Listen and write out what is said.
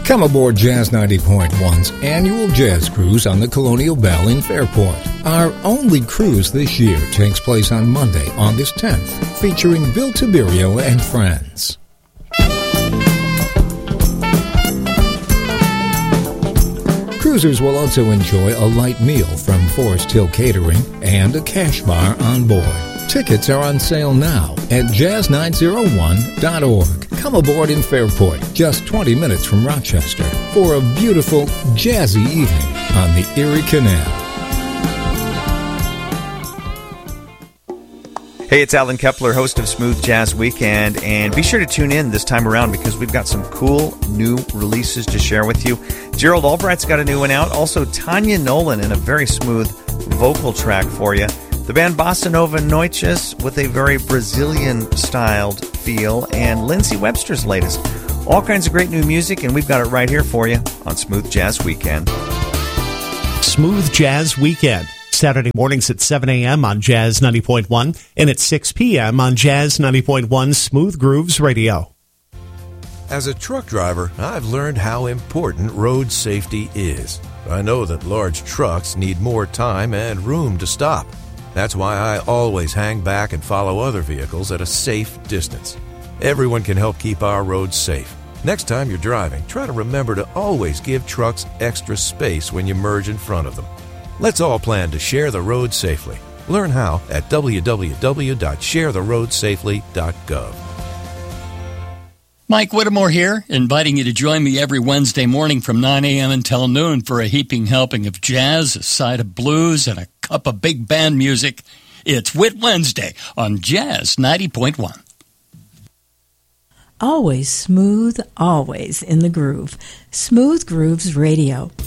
Come aboard Jazz 90.1's annual jazz cruise on the Colonial Belle in Fairport. Our only cruise this year takes place on Monday, August 10th, featuring Bill Tiberio and friends. Cruisers will also enjoy a light meal from Forest Hill Catering and a cash bar on board. Tickets are on sale now at jazz901.org. Come aboard in Fairport, just 20 minutes from Rochester, for a beautiful, jazzy evening on the Erie Canal. Hey, it's Alan Kepler, host of Smooth Jazz Weekend, and be sure to tune in this time around because we've got some cool new releases to share with you. Gerald Albright's got a new one out, also Tanya Nolan in a very smooth vocal track for you. The band Bossa Nova Noites with a very Brazilian-styled feel, and Lindsey Webster's latest. All kinds of great new music, and we've got it right here for you on Smooth Jazz Weekend. Smooth Jazz Weekend, Saturday mornings at 7 a.m. on Jazz 90.1 and at 6 p.m. on Jazz 90.1 Smooth Grooves Radio. As a truck driver, I've learned how important road safety is. I know that large trucks need more time and room to stop. That's why I always hang back and follow other vehicles at a safe distance. Everyone can help keep our roads safe. Next time you're driving, try to remember to always give trucks extra space when you merge in front of them. Let's all plan to share the road safely. Learn how at www.sharetheroadsafely.gov. Mike Whittemore here, inviting you to join me every Wednesday morning from 9 a.m. until noon for a heaping helping of jazz, a side of blues, and a cup of big band music. It's Whit Wednesday on Jazz 90.1. Always smooth, always in the groove. Smooth Grooves Radio.